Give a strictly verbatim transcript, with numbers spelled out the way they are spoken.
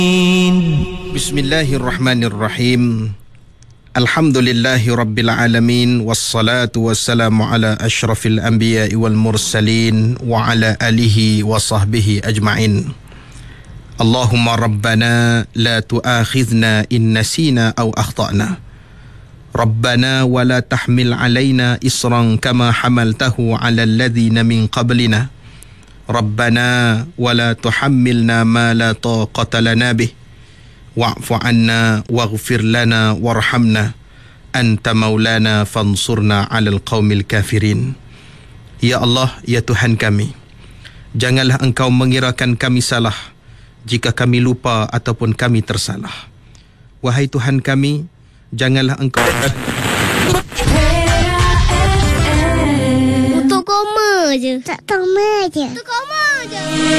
Bismillahirrahmanirrahim. Alhamdulillahi rabbil alamin, wassalatu wassalamu ala asyrafil anbiya'i wal mursalin wa ala alihi wa sahbihi ajma'in. Allahumma rabbana la tu'akhidhna in nasina aw akhtana. Rabbana wa la tahmil alaina isran kama hamaltahu ala alladhina min qablina. Rabbana wa la tuhammilna ma la taqata lana bih. Wa'fu anna waghfir lana warhamna anta maulana fansurna 'alal qaumil kafirin. Ya Allah, ya Tuhan kami, janganlah Engkau mengirakan kami salah jika kami lupa ataupun kami tersalah. Wahai Tuhan kami, janganlah Engkau Untuk koma je. Tak koma je. Untuk koma je.